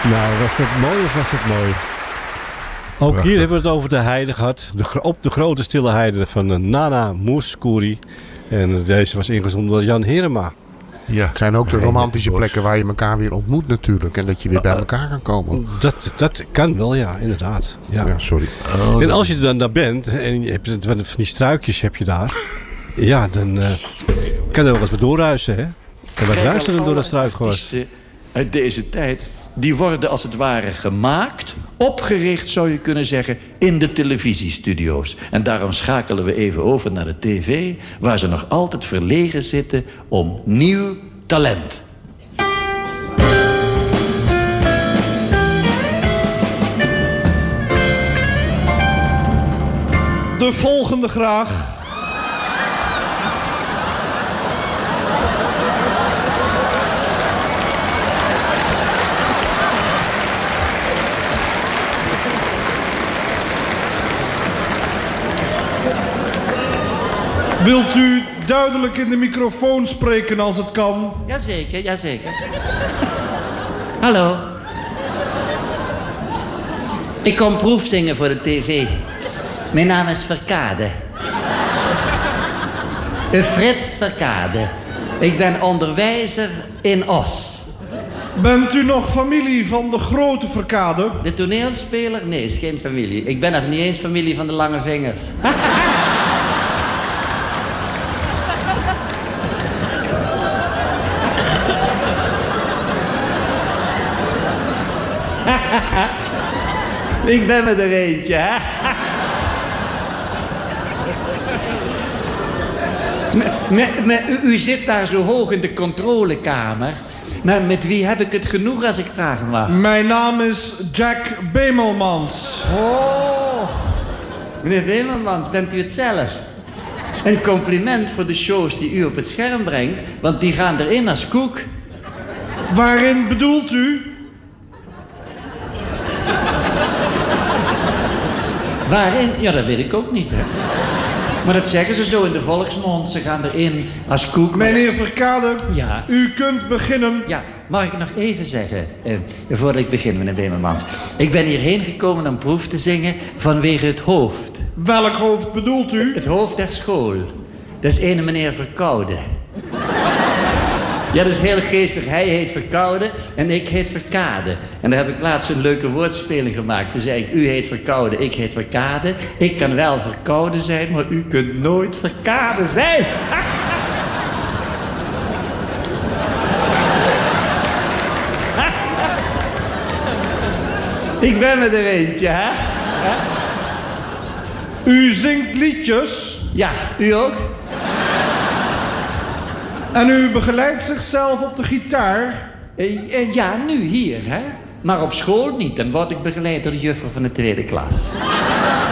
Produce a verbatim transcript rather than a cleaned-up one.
Nou, was dat mooi of was dat mooi? Ook hier hebben we het over de heide gehad. De, op de grote stille heide van uh, Nana Mouskouri. En deze was ingezonden door Jan Herema. Ja. Het zijn ook de romantische plekken waar je elkaar weer ontmoet natuurlijk. En dat je weer bij elkaar kan komen. Dat, dat kan wel, ja, inderdaad. Ja, ja sorry. Oh, en als je er dan daar bent en je hebt van die struikjes heb je daar. Ja, dan uh, kan er wel wat doorruisen, hè? En wat ruist er dan door dat struikgewas? Uit deze tijd, die worden als het ware gemaakt, opgericht zou je kunnen zeggen, in de televisiestudio's. En daarom schakelen we even over naar de tv, waar ze nog altijd verlegen zitten om nieuw talent. De volgende graag. Wilt u duidelijk in de microfoon spreken als het kan? Jazeker, jazeker. Hallo. Ik kom proefzingen voor de tv. Mijn naam is Verkade. Frits Verkade. Ik ben onderwijzer in Os. Bent u nog familie van de grote Verkade? De toneelspeler? Nee, is geen familie. Ik ben nog niet eens familie van de lange vingers. Ik ben me er eentje, hè? me, me, me, u, u zit daar zo hoog in de controlekamer. Maar met wie heb ik het genoeg als ik vragen mag? Mijn naam is Jack Bemelmans. Oh, meneer Bemelmans, bent u het zelf? Een compliment voor de shows die u op het scherm brengt, want die gaan erin als koek. Waarin bedoelt u? Waarin? Ja, dat weet ik ook niet, hè. Maar dat zeggen ze zo in de volksmond. Ze gaan erin als koek. Meneer Verkade, ja. U kunt beginnen. Ja, mag ik nog even zeggen, eh, voordat ik begin, meneer Bemelmans. Ik ben hierheen gekomen om proef te zingen vanwege het hoofd. Welk hoofd bedoelt u? Het hoofd der school. Dat is ene meneer Verkoude. Ja, dat is heel geestig. Hij heet Verkoude en ik heet Verkade. En daar heb ik laatst een leuke woordspeling gemaakt. Toen zei ik, u heet Verkoude, ik heet Verkade. Ik kan wel verkouden zijn, maar u kunt nooit Verkade zijn. Ik ben me er eentje, hè? U zingt liedjes? Ja, u ook? En u begeleidt zichzelf op de gitaar? Uh, uh, ja, nu hier, hè. Maar op school niet. Dan word ik begeleid door de juffrouw van de tweede klas.